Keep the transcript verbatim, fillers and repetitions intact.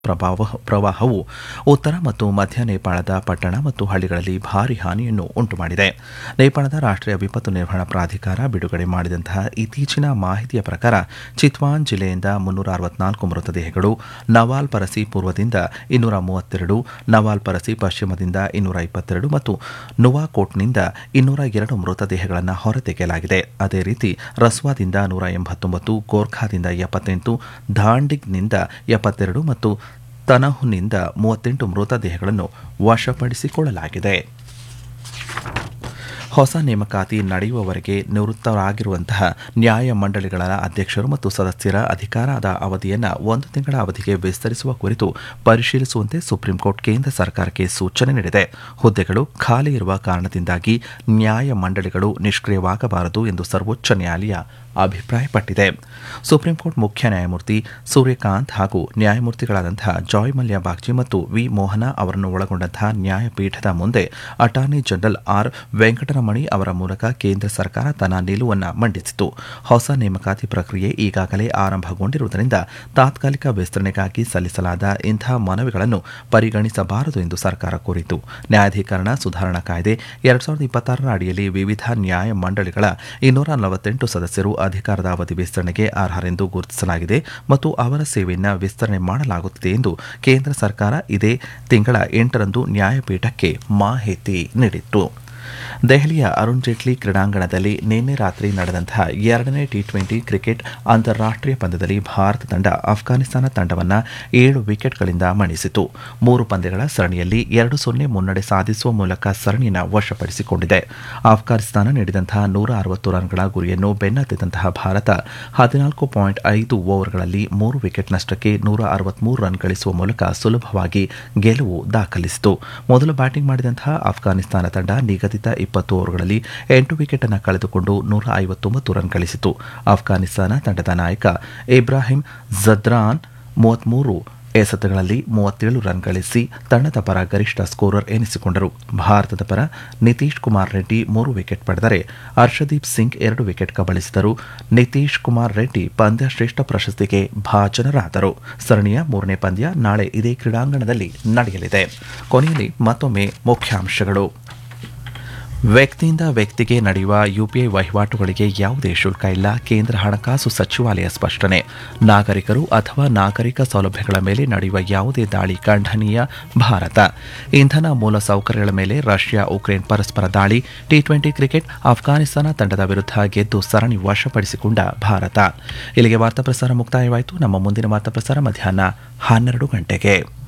ಪ್ರಭಾವ ಪ್ರವಾಹವು ಉತ್ತರ ಮತ್ತು ಮಧ್ಯ ನೇಪಾಳದ ಪಟ್ಟಣ ಮತ್ತು ಹಳ್ಳಿಗಳಲ್ಲಿ ಭಾರೀ ಹಾನಿಯನ್ನು ಉಂಟುಮಾಡಿದೆ. ನೇಪಾಳದ ರಾಷ್ಟ್ರೀಯ ವಿಪತ್ತು ನಿರ್ವಹಣಾ ಪ್ರಾಧಿಕಾರ ಬಿಡುಗಡೆ ಮಾಡಿದಂತಹ ಇತ್ತೀಚಿನ ಮಾಹಿತಿಯ ಪ್ರಕಾರ ಚಿತ್ವಾನ್ ಜಿಲ್ಲೆಯಿಂದ ಮುನ್ನೂರ ಅರವತ್ನಾಲ್ಕು ಮೃತದೇಹಗಳು, ನವಾಲ್ ಪರಸಿ ಪೂರ್ವದಿಂದ ಇನ್ನೂರ ಮೂವತ್ತೆರಡು, ನವಾಲ್ ಪರಸಿ ಪಶ್ಚಿಮದಿಂದ ಇನ್ನೂರ ಇಪ್ಪತ್ತೆರಡು ಮತ್ತು ನುವಾಕೋಟ್ನಿಂದ ಇನ್ನೂರ ಎರಡು ಮೃತದೇಹಗಳನ್ನು ಹೊರತೆಗೆಯಲಾಗಿದೆ. ಅದೇ ರೀತಿ ರಸ್ವಾದಿಂದ ನೂರ ಎಂಬತ್ತೊಂಬತ್ತು, ಗೋರ್ಖಾದಿಂದ ಎಪ್ಪತ್ತೆಂಟು, ಧಾಂಡಿಗ್ನಿಂದ ಎಪ್ಪತ್ತೆರಡು ಮತ್ತು ತನಹುನಿಂದ ಮೂವತ್ತೆಂಟು ಮೃತದೇಹಗಳನ್ನು ವಶಪಡಿಸಿಕೊಳ್ಳಲಾಗಿದೆ. ಹೊಸ ನೇಮಕಾತಿ ನಡೆಯುವವರೆಗೆ ನಿವೃತ್ತರಾಗಿರುವಂತಹ ನ್ಯಾಯಮಂಡಳಿಗಳ ಅಧ್ಯಕ್ಷರು ಮತ್ತು ಸದಸ್ಯರ ಅಧಿಕಾರದ ಅವಧಿಯನ್ನು ಒಂದು ತಿಂಗಳ ಅವಧಿಗೆ ವಿಸ್ತರಿಸುವ ಕುರಿತು ಪರಿಶೀಲಿಸುವಂತೆ ಸುಪ್ರೀಂಕೋರ್ಟ್ ಕೇಂದ್ರ ಸರ್ಕಾರಕ್ಕೆ ಸೂಚನೆ ನೀಡಿದೆ. ಹುದ್ದೆಗಳು ಖಾಲಿ ಇರುವ ಕಾರಣದಿಂದಾಗಿ ನ್ಯಾಯಮಂಡಳಿಗಳು ನಿಷ್ಕ್ರಿಯವಾಗಬಾರದು ಎಂದು ಸರ್ವೋಚ್ಚ ನ್ಯಾಯಾಲಯ ಅಭಿಪ್ರಾಯಪಟ್ಟಿದೆ. ಸುಪ್ರೀಂಕೋರ್ಟ್ ಮುಖ್ಯ ನ್ಯಾಯಮೂರ್ತಿ ಸೂರ್ಯಕಾಂತ್ ಹಾಗೂ ನ್ಯಾಯಮೂರ್ತಿಗಳಾದಂತಹ ಜಾಯ್ ಮಲ್ಯ ಬಾಗ್ಚಿ ಮತ್ತು ವಿ ಮೋಹನ ಅವರನ್ನು ಒಳಗೊಂಡಂತಹ ನ್ಯಾಯಪೀಠದ ಮುಂದೆ ಅಟಾರ್ನಿ ಜನರಲ್ ಆರ್ ವೆಂಕಟರಮಣಿ ಅವರ ಮೂಲಕ ಕೇಂದ್ರ ಸರ್ಕಾರ ತನ್ನ ನಿಲುವನ್ನು ಮಂಡಿಸಿತು. ಹೊಸ ನೇಮಕಾತಿ ಪ್ರಕ್ರಿಯೆ ಈಗಾಗಲೇ ಆರಂಭಗೊಂಡಿರುವುದರಿಂದ ತಾತ್ಕಾಲಿಕ ವಿಸ್ತರಣೆಗಾಗಿ ಸಲ್ಲಿಸಲಾದ ಇಂತಹ ಮನವಿಗಳನ್ನು ಪರಿಗಣಿಸಬಾರದು ಎಂದು ಸರ್ಕಾರ ಕೋರಿತು. ನ್ಯಾಯಾಧೀಕರಣ ಸುಧಾರಣಾ ಕಾಯ್ದೆ ಎರಡ್ ಸಾವಿರದ ಇಪ್ಪತ್ತಾರರ ಅಡಿಯಲ್ಲಿ ವಿವಿಧ ನ್ಯಾಯಮಂಡಳಿಗಳ ಇನ್ನೂರ ನಲವತ್ತೆಂಟು ಸದಸ್ಯರು ಅಧಿಕಾರದ ಅವಧಿ ವಿಸ್ತರಣೆಗೆ ಅರ್ಹರೆಂದು ಗುರುತಿಸಲಾಗಿದೆ ಮತ್ತು ಅವರ ಸೇವೆಯನ್ನು ವಿಸ್ತರಣೆ ಮಾಡಲಾಗುತ್ತಿದೆ ಎಂದು ಕೇಂದ್ರ ಸರ್ಕಾರ ಇದೇ ತಿಂಗಳ ಎಂಟರಂದು ನ್ಯಾಯಪೀಠಕ್ಕೆ ಮಾಹಿತಿ ನೀಡಿತ್ತು. ದೆಹಲಿಯ ಅರುಣ್ ಜೇಟ್ಲಿ ಕ್ರೀಡಾಂಗಣದಲ್ಲಿ ನಿನ್ನೆ ರಾತ್ರಿ ನಡೆದಂತಹ ಎರಡನೇ ಟಿ ಟ್ವೆಂಟಿ ಕ್ರಿಕೆಟ್ ಅಂತಾರಾಷ್ಟೀಯ ಪಂದ್ಯದಲ್ಲಿ ಭಾರತ ತಂಡ ಅಫ್ಘಾನಿಸ್ತಾನ ತಂಡವನ್ನು ಏಳು ವಿಕೆಟ್ಗಳಿಂದ ಮಣಿಸಿತು. ಮೂರು ಪಂದ್ಯಗಳ ಸರಣಿಯಲ್ಲಿ ಎರಡು ಸೊನ್ನೆ ಮುನ್ನಡೆ ಸಾಧಿಸುವ ಮೂಲಕ ಸರಣಿಯನ್ನು ವಶಪಡಿಸಿಕೊಂಡಿದೆ. ಅಫ್ಘಾನಿಸ್ತಾನ ನೀಡಿದಂತಹ ನೂರ ಅರವತ್ತು ರನ್ಗಳ ಗುರಿಯನ್ನು ಬೆನ್ನತ್ತಿದಂತಹ ಭಾರತ ಹದಿನಾಲ್ಕು ಪಾಯಿಂಟ್ ಐದು ಓವರ್ಗಳಲ್ಲಿ ಮೂರು ವಿಕೆಟ್ ನಷ್ಟಕ್ಕೆ ನೂರ ಅರವತ್ಮೂರು ರನ್ ಗಳಿಸುವ ಮೂಲಕ ಸುಲಭವಾಗಿ ಗೆಲುವು ದಾಖಲಿಸಿತು. ಮೊದಲು ಬ್ಯಾಟಿಂಗ್ ಮಾಡಿದಂತಹ ಅಫ್ಘಾನಿಸ್ತಾನ ತಂಡ ನಿಗದಿತ ಇಪ್ಪತ್ತು ಓವರ್ಗಳಲ್ಲಿ ಎಂಟು ವಿಕೆಟ್ ಅನ್ನು ಕಳೆದುಕೊಂಡು ನೂರ ಐವತ್ತೊಂಬತ್ತು ರನ್ ಗಳಿಸಿತು. ಅಫ್ಘಾನಿಸ್ತಾನ ತಂಡದ ನಾಯಕ ಇಬ್ರಾಹಿಂ ಜದ್ರಾನ್ ಮೂವತ್ಮೂರು ಎಸೆತಗಳಲ್ಲಿ ಮೂವತ್ತೇಳು ರನ್ ಗಳಿಸಿ ತಂಡದ ಪರ ಗರಿಷ್ಠ ಸ್ಕೋರರ್ ಎನಿಸಿಕೊಂಡರು. ಭಾರತದ ಪರ ನಿತೀಶ್ ಕುಮಾರ್ ರೆಡ್ಡಿ ಮೂರು ವಿಕೆಟ್ ಪಡೆದರೆ ಹರ್ಷದೀಪ್ ಸಿಂಗ್ ಎರಡು ವಿಕೆಟ್ ಕಬಳಿಸಿದರು. ನಿತೀಶ್ ಕುಮಾರ್ ರೆಡ್ಡಿ ಪಂದ್ಯ ಶ್ರೇಷ್ಠ ಪ್ರಶಸ್ತಿಗೆ ಭಾಜನರಾದರು. ಸರಣಿಯ ಮೂರನೇ ಪಂದ್ಯ ನಾಳೆ ಇದೇ ಕ್ರೀಡಾಂಗಣದಲ್ಲಿ ನಡೆಯಲಿದೆ. ಕೊನೆಯಲ್ಲಿ ಮತ್ತೊಮ್ಮೆ ಮುಖ್ಯಾಂಶಗಳು. ವ್ಯಕ್ತಿಯಿಂದ ವ್ಯಕ್ತಿಗೆ ನಡೆಯುವ ಯುಪಿಐ ವಹಿವಾಟುಗಳಿಗೆ ಯಾವುದೇ ಶುಲ್ಕ ಇಲ್ಲ, ಕೇಂದ್ರ ಹಣಕಾಸು ಸಚಿವಾಲಯ ಸ್ಪಷ್ಟನೆ. ನಾಗರಿಕರು ಅಥವಾ ನಾಗರಿಕ ಸೌಲಭ್ಯಗಳ ಮೇಲೆ ನಡೆಯುವ ಯಾವುದೇ ದಾಳಿ ಖಂಡನೀಯ, ಭಾರತ. ಇಂಧನ ಮೂಲ ಸೌಕರ್ಯಗಳ ಮೇಲೆ ರಷ್ಯಾ ಉಕ್ರೇನ್ ಪರಸ್ಪರ ದಾಳಿ. ಟಿ ಟ್ವೆಂಟಿ ಕ್ರಿಕೆಟ್ ಅಫ್ಘಾನಿಸ್ತಾನ ತಂಡದ ವಿರುದ್ಧ ಗೆದ್ದು ಸರಣಿ ವಶಪಡಿಸಿಕೊಂಡ ಭಾರತ. ಇಲ್ಲಿಗೆ ವಾರ್ತಾ ಪ್ರಸಾರ ಮುಕ್ತಾಯವಾಯಿತು. ನಮ್ಮ ಮುಂದಿನ ವಾರ್ತಾ ಪ್ರಸಾರ ಮಧ್ಯಾಹ್ನ ಹನ್ನೆರಡು ಗಂಟೆಗೆ.